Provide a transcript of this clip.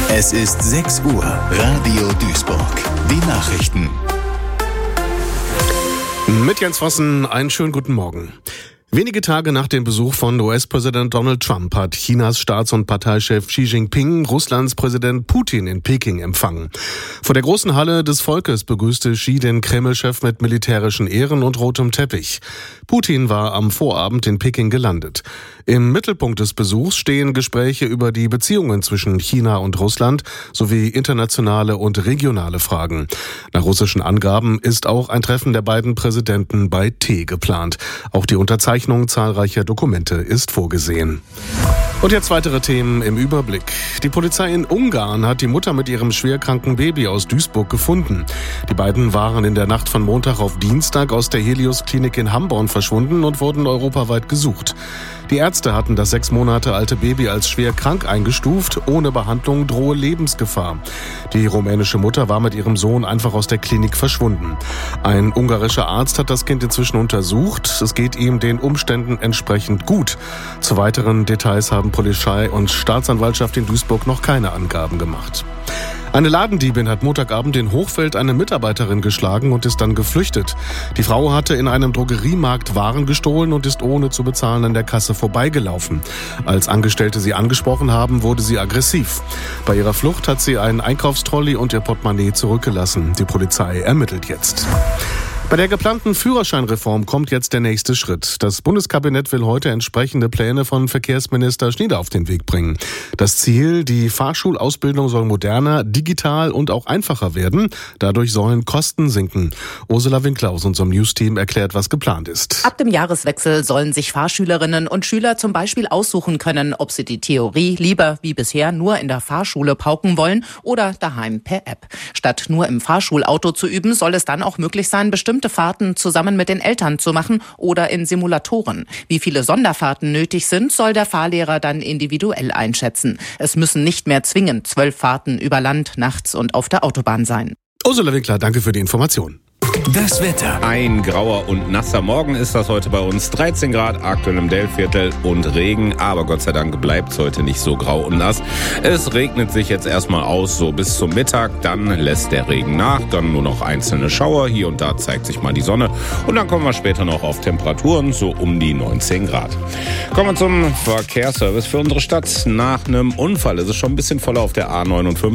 Es ist 6 Uhr. Radio Duisburg. Die Nachrichten. Mit Jens Vossen, einen schönen guten Morgen. Wenige Tage nach dem Besuch von US-Präsident Donald Trump hat Chinas Staats- und Parteichef Xi Jinping Russlands Präsident Putin in Peking empfangen. Vor der großen Halle des Volkes begrüßte Xi den Kreml-Chef mit militärischen Ehren und rotem Teppich. Putin war am Vorabend in Peking gelandet. Im Mittelpunkt des Besuchs stehen Gespräche über die Beziehungen zwischen China und Russland sowie internationale und regionale Fragen. Nach russischen Angaben ist auch ein Treffen der beiden Präsidenten bei Tee geplant. Auch die Unterzeichnung zahlreicher Dokumente ist vorgesehen. Und jetzt weitere Themen im Überblick. Die Polizei in Ungarn hat die Mutter mit ihrem schwerkranken Baby aus Duisburg gefunden. Die beiden waren in der Nacht von Montag auf Dienstag aus der Helios-Klinik in Hamborn verschwunden und wurden europaweit gesucht. Die Ärzte hatten das 6 Monate alte Baby als schwer krank eingestuft. Ohne Behandlung drohe Lebensgefahr. Die rumänische Mutter war mit ihrem Sohn einfach aus der Klinik verschwunden. Ein ungarischer Arzt hat das Kind inzwischen untersucht. Es geht ihm den Umständen entsprechend gut. Zu weiteren Details haben Polizei und Staatsanwaltschaft in Duisburg noch keine Angaben gemacht. Eine Ladendiebin hat Montagabend in Hochfeld eine Mitarbeiterin geschlagen und ist dann geflüchtet. Die Frau hatte in einem Drogeriemarkt Waren gestohlen und ist ohne zu bezahlen an der Kasse vorbeigelaufen. Als Angestellte sie angesprochen haben, wurde sie aggressiv. Bei ihrer Flucht hat sie einen Einkaufstrolley und ihr Portemonnaie zurückgelassen. Die Polizei ermittelt jetzt. Bei der geplanten Führerscheinreform kommt jetzt der nächste Schritt. Das Bundeskabinett will heute entsprechende Pläne von Verkehrsminister Schnieder auf den Weg bringen. Das Ziel, die Fahrschulausbildung soll moderner, digital und auch einfacher werden. Dadurch sollen Kosten sinken. Ursula Winkler aus unserem News-Team erklärt, was geplant ist. Ab dem Jahreswechsel sollen sich Fahrschülerinnen und Schüler zum Beispiel aussuchen können, ob sie die Theorie lieber wie bisher nur in der Fahrschule pauken wollen oder daheim per App. Statt nur im Fahrschulauto zu üben, soll es dann auch möglich sein, bestimmte Fahrten zusammen mit den Eltern zu machen oder in Simulatoren. Wie viele Sonderfahrten nötig sind, soll der Fahrlehrer dann individuell einschätzen. Es müssen nicht mehr zwingend 12 Fahrten über Land, nachts und auf der Autobahn sein. Ursula Winkler, danke für die Information. Das Wetter. Ein grauer und nasser Morgen ist das heute bei uns. 13 Grad aktuell im Dellviertel und Regen. Aber Gott sei Dank bleibt es heute nicht so grau und nass. Es regnet sich jetzt erstmal aus, so bis zum Mittag. Dann lässt der Regen nach. Dann nur noch einzelne Schauer. Hier und da zeigt sich mal die Sonne. Und dann kommen wir später noch auf Temperaturen, so um die 19 Grad. Kommen wir zum Verkehrsservice für unsere Stadt. Nach einem Unfall ist es schon ein bisschen voller auf der A59.